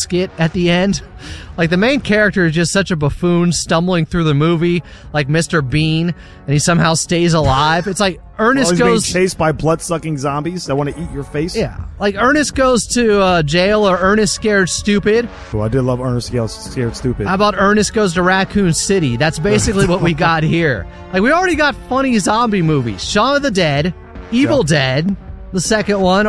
skit at the end. Like, the main character is just such a buffoon stumbling through the movie, like Mr. Bean, and he somehow stays alive. It's like Ernest being goes chased by blood-sucking zombies that want to eat your face. Yeah, like Ernest goes to jail, or Ernest Scared Stupid. Oh, I did love Ernest Scared Stupid. How about Ernest Goes to Raccoon City? That's basically what we got here. Like, we already got funny zombie movies. Shaun of the Dead, Evil Dead, the second one,